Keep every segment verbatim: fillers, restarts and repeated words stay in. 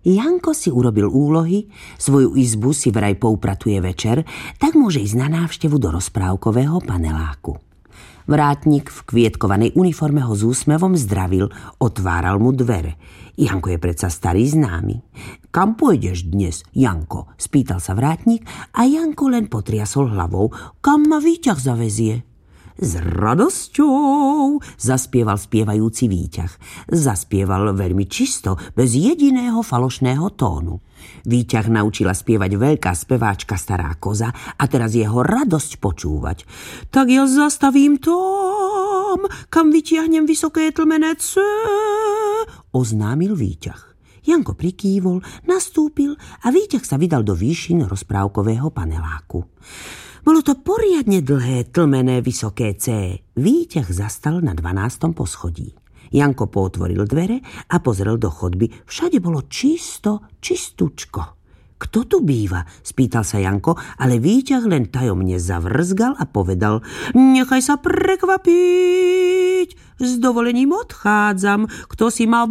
Janko si urobil úlohy, svoju izbu si vraj poupratuje večer, tak môže ísť na návštevu do rozprávkového paneláku. Vrátnik v kvietkovanej uniforme ho s úsmevom zdravil, otváral mu dvere. Janko je predsa starý známy. Kam pôjdeš dnes, Janko? Spýtal sa vrátnik a Janko len potriasol hlavou. Kam ma Výťah zavezie? S radosťou, zaspieval spievajúci Výťah. Zaspieval veľmi čisto, bez jediného falošného tónu. Výťah naučila spievať veľká speváčka Stará koza a teraz jeho radosť počúvať. Tak ja zastavím tam, kam vytiahnem vysoké tlmené C, oznámil Výťah. Janko prikývol, nastúpil a Výťah sa vydal do výšin rozprávkového paneláku. Bolo to poriadne dlhé, tlmené, vysoké C. Výťah zastal na dvanástom poschodí. Janko pootvoril dvere a pozrel do chodby. Všade bolo čisto, čistúčko. Kto tu býva? Spýtal sa Janko, ale Výťah len tajomne zavrzgal a povedal: Nechaj sa prekvapiť, s dovolením odchádzam, kto si ma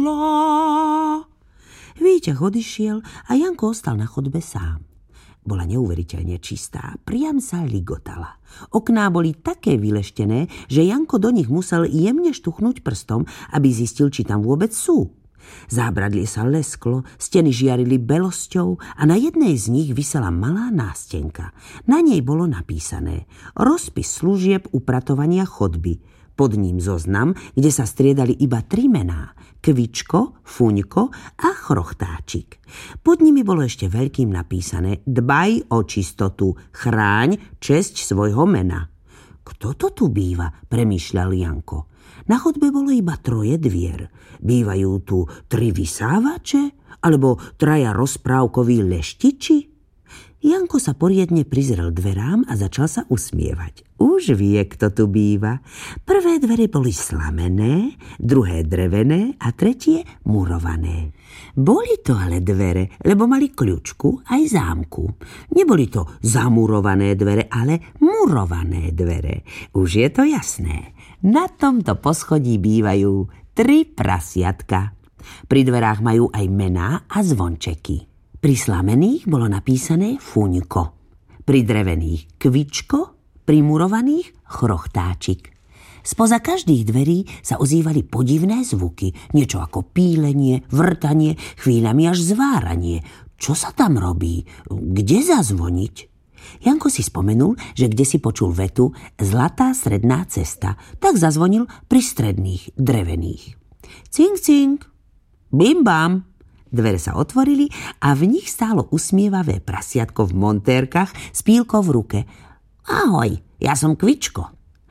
volá. Výťah odišiel a Janko ostal na chodbe sám. Bola neuveriteľne čistá, priam sa ligotala. Okná boli také vyleštené, že Janko do nich musel jemne štuchnúť prstom, aby zistil, či tam vôbec sú. Zábradlie sa lesklo, steny žiarili belosťou a na jednej z nich visela malá nástenka. Na nej bolo napísané rozpis služieb upratovania chodby. Pod ním zoznam, kde sa striedali iba tri mená: Kvičko, Fuňko a Chrochtáčik. Pod nimi bolo ešte veľkým napísané: Dbaj o čistotu, chráň česť svojho mena. Kto to tu býva? Premýšľal Janko. Na chodbe bolo iba troje dvier. Bývajú tu tri vysávače? Alebo traja rozprávkoví leštiči? Janko sa poriadne prizrel dverám a začal sa usmievať. Už vie, kto tu býva. Prvé dvere boli slamené, druhé drevené a tretie murované. Boli to ale dvere, lebo mali kľučku aj zámku. Neboli to zamurované dvere, ale murované dvere. Už je to jasné. Na tomto poschodí bývajú tri prasiatka. Pri dverách majú aj mená a zvončeky. Pri slamených bolo napísané Fuňko, pri drevených Kvičko, pri murovaných Chrochtáčik. Spoza každých dverí sa ozývali podivné zvuky, niečo ako pílenie, vrtanie, chvíľami až zváranie. Čo sa tam robí? Kde zazvoniť? Janko si spomenul, že kde si počul vetu Zlatá stredná cesta, tak zazvonil pri stredných, drevených. Cink, cink, bim, bam. Dvere sa otvorili a v nich stálo usmievavé prasiatko v montérkach s pílkou v ruke. Ahoj, ja som Kvičko.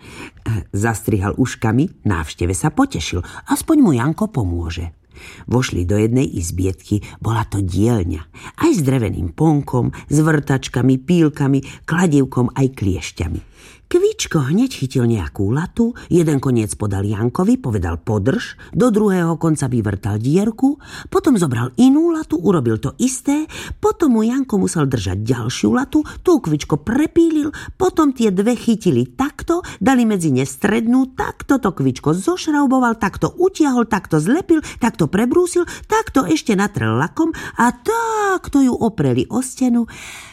Zastrihal uškami, návšteve sa potešil, aspoň mu Janko pomôže. Vošli do jednej izbietky, bola to dielňa, aj s dreveným ponkom, s vrtačkami, pílkami, kladivkom aj kliešťami. Kvičko hneď chytil nejakú latu, jeden koniec podal Jankovi, povedal podrž, do druhého konca vyvrtal dierku, potom zobral inú latu, urobil to isté, potom mu Janko musel držať ďalšiu latu, tú Kvičko prepílil, potom tie dve chytili takto, dali medzi ne strednú, takto to Kvičko zošrauboval, takto utiahol, takto zlepil, takto prebrúsil, takto ešte natrel lakom a takto ju opreli o stenu.